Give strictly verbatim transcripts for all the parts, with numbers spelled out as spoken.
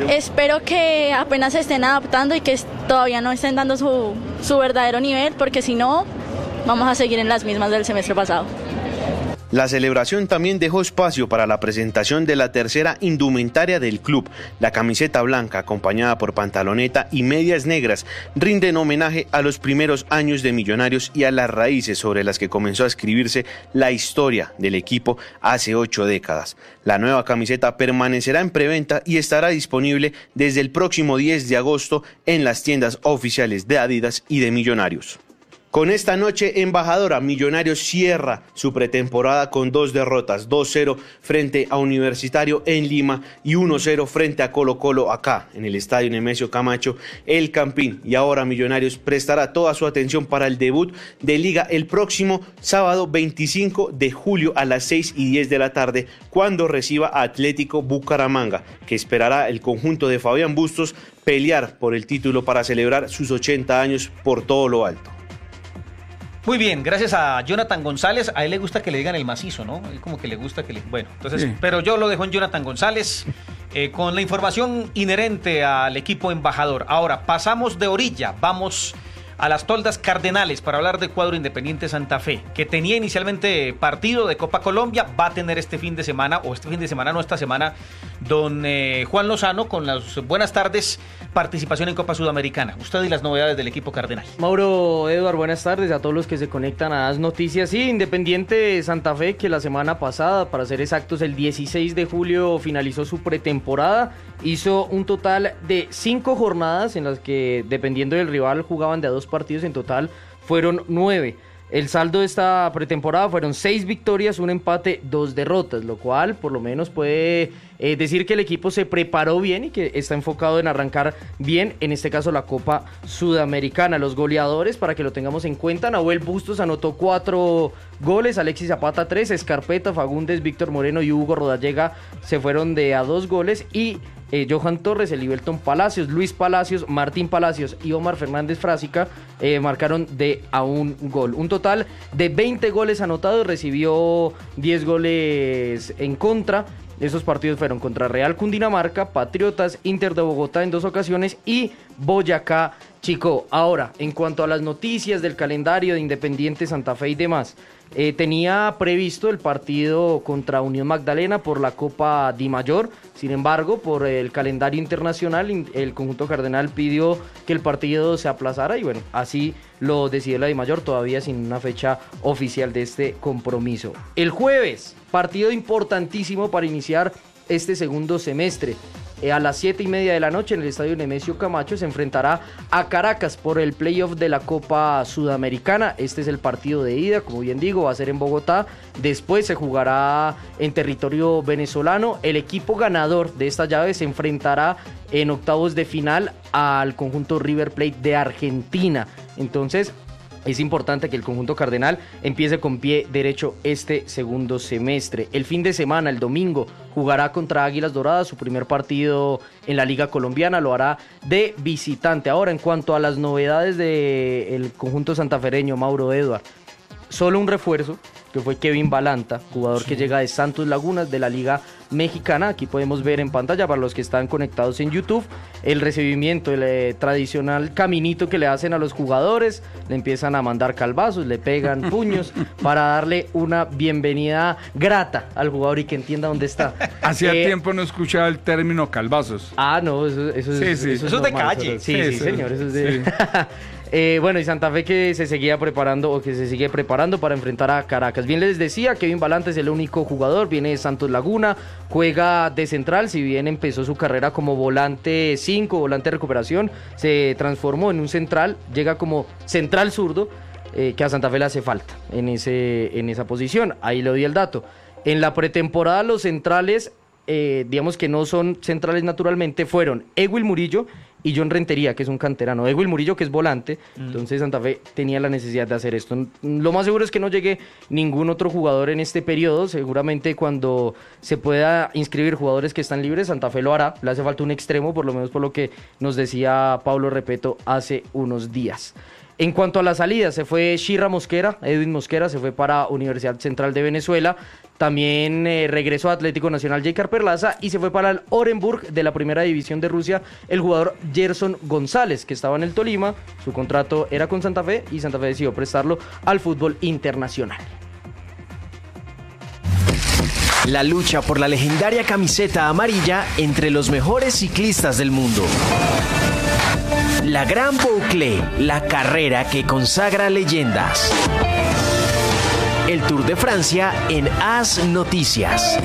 Espero que apenas se estén adaptando y que todavía no estén dando su, su verdadero nivel, porque si no, vamos a seguir en las mismas del semestre pasado. La celebración también dejó espacio para la presentación de la tercera indumentaria del club. La camiseta blanca, acompañada por pantaloneta y medias negras, rinden homenaje a los primeros años de Millonarios y a las raíces sobre las que comenzó a escribirse la historia del equipo hace ocho décadas. La nueva camiseta permanecerá en preventa y estará disponible desde el próximo diez de agosto en las tiendas oficiales de Adidas y de Millonarios. Con esta noche embajadora, Millonarios cierra su pretemporada con dos derrotas, dos cero frente a Universitario en Lima y uno cero frente a Colo Colo acá en el Estadio Nemesio Camacho, El Campín. Y ahora Millonarios prestará toda su atención para el debut de Liga el próximo sábado veinticinco de julio a las seis y diez de la tarde, cuando reciba a Atlético Bucaramanga, que esperará el conjunto de Fabián Bustos pelear por el título para celebrar sus ochenta años por todo lo alto. Muy bien, gracias a Jonathan González. A él le gusta que le digan el macizo, ¿no? A él como que le gusta que le... Bueno, entonces, sí. Pero yo lo dejo en Jonathan González eh, con la información inherente al equipo embajador. Ahora, pasamos de orilla, vamos a las toldas cardenales para hablar del cuadro Independiente Santa Fe, que tenía inicialmente partido de Copa Colombia, va a tener este fin de semana, o este fin de semana, no esta semana, don eh, Juan Lozano, con las buenas tardes, participación en Copa Sudamericana. Usted y las novedades del equipo cardenal. Mauro, Eduard, buenas tardes a todos los que se conectan a las noticias. Sí, Independiente Santa Fe, que la semana pasada, para ser exactos, el dieciséis de julio finalizó su pretemporada, hizo un total de cinco jornadas en las que, dependiendo del rival, jugaban de a dos partidos, en total fueron nueve. El saldo de esta pretemporada fueron seis victorias, un empate, dos derrotas, lo cual por lo menos puede eh, decir que el equipo se preparó bien y que está enfocado en arrancar bien, en este caso la Copa Sudamericana. Los goleadores, para que lo tengamos en cuenta: Nahuel Bustos anotó cuatro goles, Alexis Zapata tres, Escarpeta, Fagundes, Víctor Moreno y Hugo Rodallega se fueron de a dos goles, y Eh, Johan Torres, Elivelton Palacios, Luis Palacios, Martín Palacios y Omar Fernández Frásica eh, marcaron de a un gol. Un total de veinte goles anotados, recibió diez goles en contra. Esos partidos fueron contra Real Cundinamarca, Patriotas, Inter de Bogotá en dos ocasiones y Boyacá Chicó. Ahora, en cuanto a las noticias del calendario de Independiente Santa Fe y demás, eh, tenía previsto el partido contra Unión Magdalena por la Copa Di Mayor. Sin embargo, por el calendario internacional, el conjunto cardenal pidió que el partido se aplazara y bueno, así lo decidió la Di Mayor, todavía sin una fecha oficial de este compromiso. El jueves, partido importantísimo para iniciar este segundo semestre. Eh, a las siete y media de la noche en el Estadio Nemesio Camacho se enfrentará a Caracas por el playoff de la Copa Sudamericana. Este es el partido de ida, como bien digo, va a ser en Bogotá. Después se jugará en territorio venezolano. El equipo ganador de esta llave se enfrentará en octavos de final al conjunto River Plate de Argentina. Entonces, es importante que el conjunto cardenal empiece con pie derecho este segundo semestre. El fin de semana, el domingo, jugará contra Águilas Doradas su primer partido en la Liga Colombiana, lo hará de visitante. Ahora, en cuanto a las novedades del conjunto santafereño, Mauro, Eduard, solo un refuerzo, que fue Kevin Balanta, jugador sí. que llega de Santos Lagunas de la Liga Mexicana. Aquí podemos ver en pantalla, para los que están conectados en YouTube, el recibimiento, el eh, tradicional caminito que le hacen a los jugadores. Le empiezan a mandar calvazos, le pegan puños para darle una bienvenida grata al jugador y que entienda dónde está. Hacía eh, tiempo no escuchaba el término calvazos. Ah, no, eso, eso, sí, es, sí. eso, eso es de normal, calle. Sí, sí, sí, sí, señor, eso es de... Sí. Eh, bueno, y Santa Fe que se seguía preparando o que se sigue preparando para enfrentar a Caracas. Bien les decía, Kevin Balanta es el único jugador, viene de Santos Laguna, juega de central, si bien empezó su carrera como volante cinco, volante de recuperación, se transformó en un central, llega como central zurdo, eh, que a Santa Fe le hace falta en, ese, en esa posición. Ahí le doy el dato. En la pretemporada los centrales, eh, digamos que no son centrales naturalmente, fueron Ewil Murillo y John Rentería, que es un canterano. Ewil Murillo, que es volante, mm. entonces Santa Fe tenía la necesidad de hacer esto. Lo más seguro es que no llegue ningún otro jugador en este periodo. Seguramente cuando se pueda inscribir jugadores que están libres, Santa Fe lo hará. Le hace falta un extremo, por lo menos por lo que nos decía Pablo Repeto hace unos días. En cuanto a la salida, se fue Shira Mosquera, Edwin Mosquera, se fue para Universidad Central de Venezuela. También eh, regresó a Atlético Nacional Jaker Perlaza y se fue para el Orenburg de la Primera División de Rusia el jugador Gerson González, que estaba en el Tolima. Su contrato era con Santa Fe y Santa Fe decidió prestarlo al fútbol internacional. La lucha por la legendaria camiseta amarilla entre los mejores ciclistas del mundo. La Gran Boucle, la carrera que consagra leyendas. El Tour de Francia en As Noticias.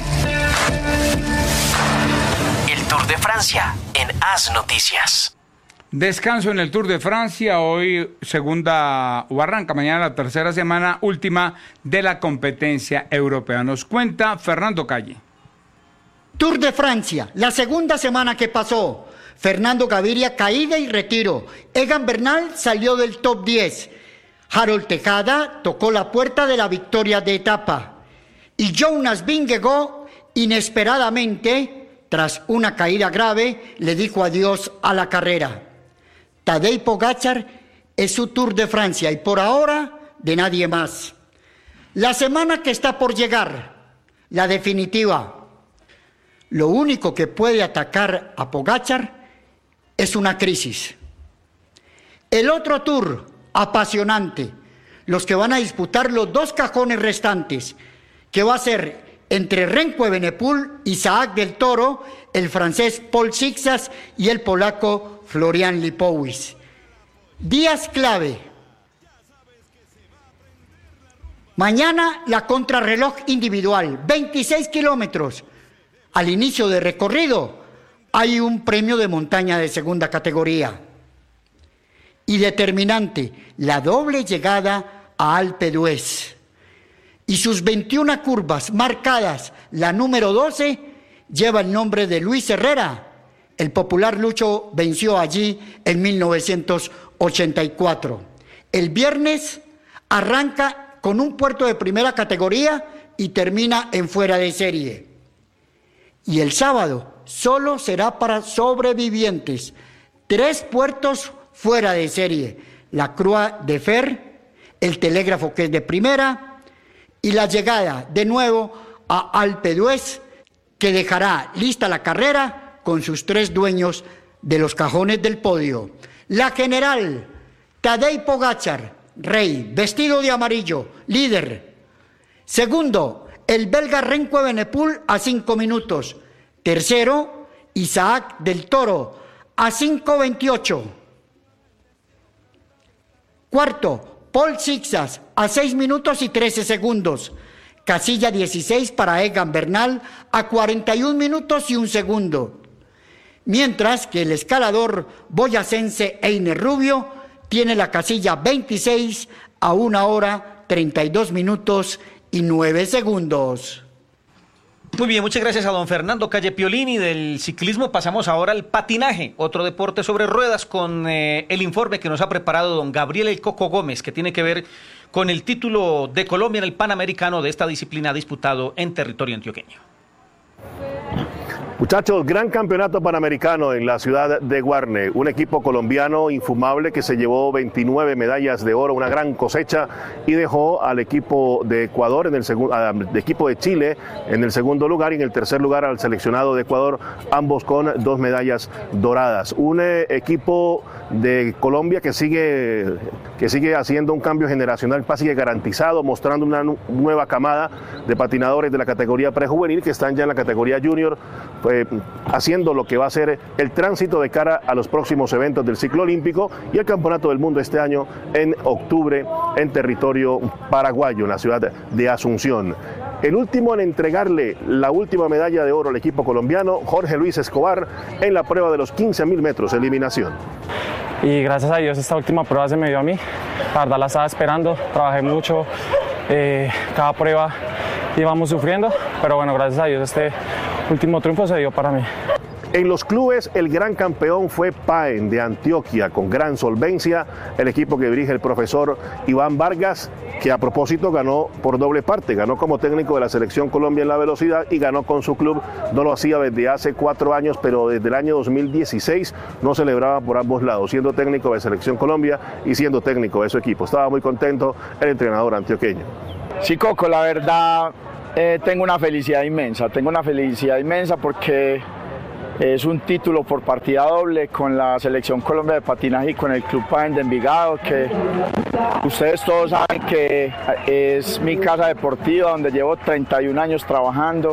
El Tour de Francia en As Noticias. Descanso en el Tour de Francia, hoy segunda o arranca mañana la tercera semana última de la competencia europea. Nos cuenta Fernando Calle. Tour de Francia, la segunda semana que pasó. Fernando Gaviria, caída y retiro. Egan Bernal salió del top diez. Harold Tejada tocó la puerta de la victoria de etapa. Y Jonas Vingegaard, inesperadamente, tras una caída grave, le dijo adiós a la carrera. Tadej Pogačar es su Tour de Francia y por ahora de nadie más. La semana que está por llegar, la definitiva. Lo único que puede atacar a Pogačar es una crisis. El otro Tour, apasionante, los que van a disputar los dos cajones restantes, que va a ser entre Remco Evenepoel, Isaac del Toro, el francés Paul Sixas y el polaco Florian Lipowicz. Días clave. Mañana la contrarreloj individual, veintiséis kilómetros. Al inicio del recorrido hay un premio de montaña de segunda categoría. Y determinante, la doble llegada a Alpe d'Huez. Y sus veintiuna curvas marcadas, la número doce, lleva el nombre de Luis Herrera. El popular Lucho venció allí en mil novecientos ochenta y cuatro. El viernes arranca con un puerto de primera categoría y termina en fuera de serie. Y el sábado solo será para sobrevivientes. Tres puertos fuera de serie. La Croix de Fer, el Telégrafo, que es de primera, y la llegada de nuevo a Alpe d'Huez, que dejará lista la carrera con sus tres dueños de los cajones del podio. La general, Tadej Pogačar, rey, vestido de amarillo, líder. Segundo, el belga Remco Evenepoel a cinco minutos. Tercero, Isaac del Toro a cinco veintiocho. Cuarto, Paul Sixas a seis minutos y trece segundos. Casilla dieciséis para Egan Bernal a cuarenta y un minutos y un segundo. Mientras que el escalador boyacense Einer Rubio tiene la casilla veintiséis a una hora treinta y dos minutos y nueve segundos. Muy bien, muchas gracias a don Fernando Calle Piolini. Del ciclismo pasamos ahora al patinaje, otro deporte sobre ruedas, con eh, el informe que nos ha preparado don Gabriel El Coco Gómez, que tiene que ver con el título de Colombia en el Panamericano de esta disciplina disputado en territorio antioqueño. Muchachos, gran campeonato panamericano en la ciudad de Guarne, un equipo colombiano infumable que se llevó veintinueve medallas de oro, una gran cosecha, y dejó al equipo de Ecuador, en el segundo, al equipo de Chile en el segundo lugar, y en el tercer lugar al seleccionado de Ecuador, ambos con dos medallas doradas. Un eh, equipo de Colombia que sigue, que sigue haciendo un cambio generacional casi garantizado, mostrando una nu nueva camada de patinadores de la categoría prejuvenil que están ya en la categoría junior, eh, haciendo lo que va a ser el tránsito de cara a los próximos eventos del ciclo olímpico y el campeonato del mundo este año en octubre en territorio paraguayo, en la ciudad de Asunción. El último en entregarle la última medalla de oro al equipo colombiano, Jorge Luis Escobar, en la prueba de los quince mil metros de eliminación. Y gracias a Dios esta última prueba se me dio a mí. La verdad la estaba esperando, trabajé mucho, eh, cada prueba íbamos sufriendo, pero bueno, gracias a Dios este último triunfo se dio para mí. En los clubes, el gran campeón fue Paen de Antioquia, con gran solvencia, el equipo que dirige el profesor Iván Vargas, que a propósito ganó por doble parte, ganó como técnico de la Selección Colombia en la velocidad y ganó con su club. No lo hacía desde hace cuatro años, pero desde el año dos mil dieciséis no celebraba por ambos lados, siendo técnico de Selección Colombia y siendo técnico de su equipo. Estaba muy contento el entrenador antioqueño. Sí, Coco, la verdad eh, tengo una felicidad inmensa, tengo una felicidad inmensa porque es un título por partida doble con la Selección Colombia de Patinaje y con el Club Paen de Envigado, que ustedes todos saben que es mi casa deportiva donde llevo treinta y un años trabajando.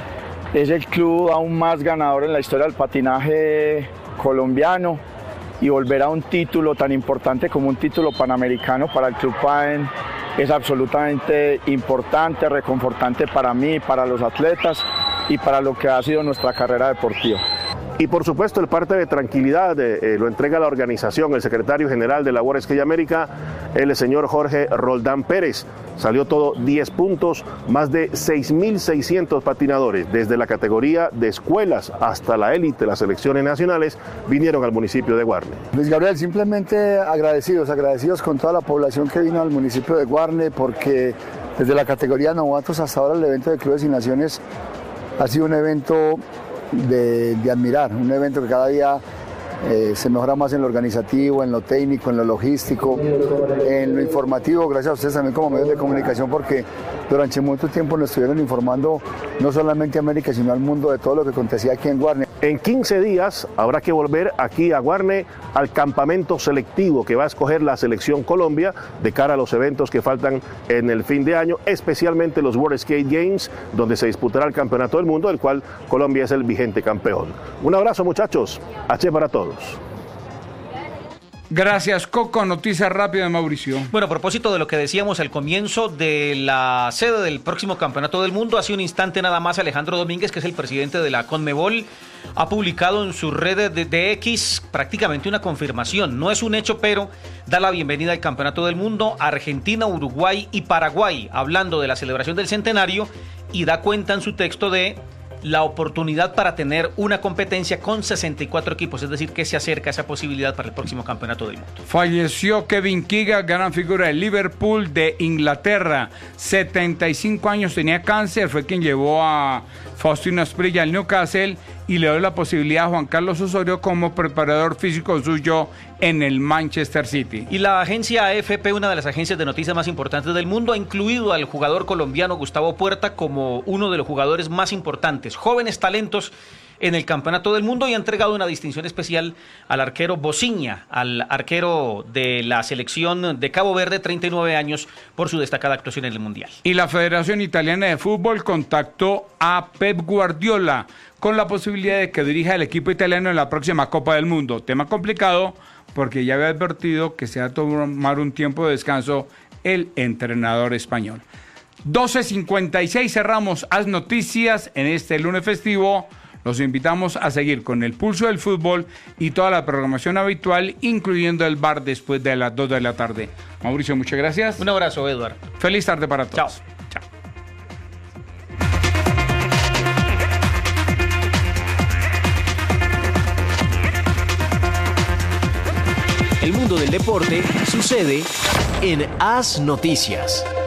Es el club aún más ganador en la historia del patinaje colombiano, y volver a un título tan importante como un título panamericano para el Club Paen es absolutamente importante, reconfortante para mí, para los atletas y para lo que ha sido nuestra carrera deportiva. Y por supuesto el parte de tranquilidad eh, lo entrega la organización, el secretario general de la World Skate América, el señor Jorge Roldán Pérez. Salió todo diez puntos, más de seis mil seiscientos patinadores, desde la categoría de escuelas hasta la élite, las selecciones nacionales, vinieron al municipio de Guarne. Luis Gabriel, simplemente agradecidos, agradecidos con toda la población que vino al municipio de Guarne, porque desde la categoría novatos hasta ahora el evento de Clubes y Naciones ha sido un evento de, de admirar, un evento que cada día eh, se mejora más en lo organizativo, en lo técnico, en lo logístico, en lo informativo, gracias a ustedes también como medios de comunicación, porque durante mucho tiempo nos estuvieron informando no solamente a América, sino al mundo de todo lo que acontecía aquí en Guarne. En quince días habrá que volver aquí a Guarne al campamento selectivo que va a escoger la Selección Colombia de cara a los eventos que faltan en el fin de año, especialmente los World Skate Games, donde se disputará el Campeonato del Mundo, del cual Colombia es el vigente campeón. Un abrazo, muchachos. H para todos. Gracias, Coco. Noticia rápida de Mauricio. Bueno, a propósito de lo que decíamos al comienzo de la sede del próximo Campeonato del Mundo, hace un instante nada más Alejandro Domínguez, que es el presidente de la CONMEBOL, ha publicado en su red de, de X prácticamente una confirmación. No es un hecho, pero da la bienvenida al Campeonato del Mundo a Argentina, Uruguay y Paraguay, hablando de la celebración del centenario, y da cuenta en su texto de la oportunidad para tener una competencia con sesenta y cuatro equipos, es decir, que se acerca esa posibilidad para el próximo Campeonato del Mundo. Falleció Kevin Keegan, gran figura de Liverpool de Inglaterra. setenta y cinco años, tenía cáncer, fue quien llevó a Faustino Asprilla al Newcastle y le dio la posibilidad a Juan Carlos Osorio como preparador físico suyo en el Manchester City. Y la agencia A F P, una de las agencias de noticias más importantes del mundo, ha incluido al jugador colombiano Gustavo Puerta como uno de los jugadores más importantes, jóvenes talentos en el Campeonato del Mundo, y ha entregado una distinción especial al arquero Bociña, al arquero de la selección de Cabo Verde, treinta y nueve años, por su destacada actuación en el Mundial. Y la Federación Italiana de Fútbol contactó a Pep Guardiola con la posibilidad de que dirija el equipo italiano en la próxima Copa del Mundo. Tema complicado porque ya había advertido que se va a tomar un tiempo de descanso el entrenador español. doce cincuenta y seis, cerramos Haz Noticias en este lunes festivo. Los invitamos a seguir con el pulso del fútbol y toda la programación habitual, incluyendo el bar después de las dos de la tarde. Mauricio, muchas gracias. Un abrazo, Eduardo. Feliz tarde para todos. Chao. Chao. El mundo del deporte sucede en Haz Noticias.